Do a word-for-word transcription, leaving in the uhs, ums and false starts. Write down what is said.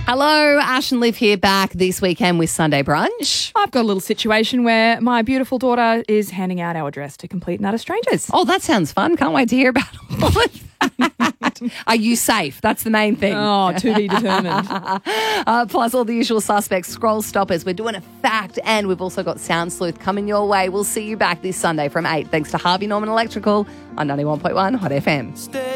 Hello, Ash and Liv here, back this weekend with Sunday Brunch. I've got a little situation where my beautiful daughter is handing out our address to complete and utter strangers. Oh, that sounds fun. Can't wait to hear about all of that. Are you safe? That's the main thing. Oh, to be determined. uh, plus all the usual suspects, scroll stoppers. We're doing a fact, and we've also got Sound Sleuth coming your way. We'll see you back this Sunday from eight. Thanks to Harvey Norman Electrical on ninety-one point one Hot F M. Stay